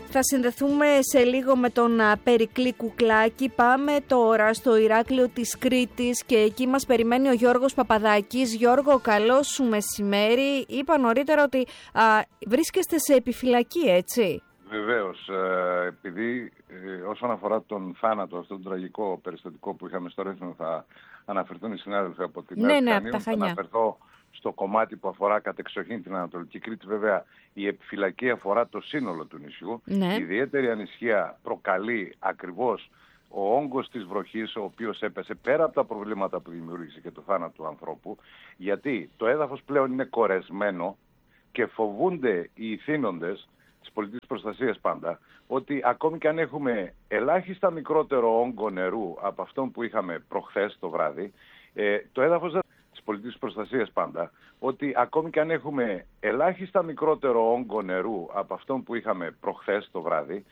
Θα συνδεθούμε σε λίγο με τον Περικλή Κουκλάκη. Πάμε τώρα στο Ηράκλειο της Κρήτης και εκεί μας περιμένει ο Γιώργος Παπαδάκης. Γιώργο, καλό σου μεσημέρι. Είπα νωρίτερα ότι βρίσκεστε σε επιφυλακή, έτσι? Βεβαίως, επειδή όσον αφορά τον θάνατο, αυτόν τον τραγικό περιστατικό που είχαμε στο Ρέθινο, θα αναφερθούν οι συνάδελφοι από την Χανίων. Θα αναφερθώ στο κομμάτι που αφορά κατεξοχήν την Ανατολική Κρήτη. Βέβαια, η επιφυλακή αφορά το σύνολο του νησιού. Ναι. Η ιδιαίτερη ανησυχία προκαλεί ακριβώς ο όγκος της βροχής, ο οποίος έπεσε πέρα από τα προβλήματα που δημιούργησε και το θάνατο του ανθρώπου, γιατί το έδαφος πλέον είναι κορεσμένο και φοβούνται οι ηθήνοντες της πολιτικής προστασίας πάντα, ότι ακόμη και αν έχουμε ελάχιστα μικρότερο όγκο νερού από αυτόν που είχαμε προχθές το βράδυ, το έδαφος της πολιτικής προστασίας πάντα, ότι ακόμη και αν έχουμε ελάχιστα μικρότερο όγκο νερού από αυτόν που είχαμε προχθές το βράδυ,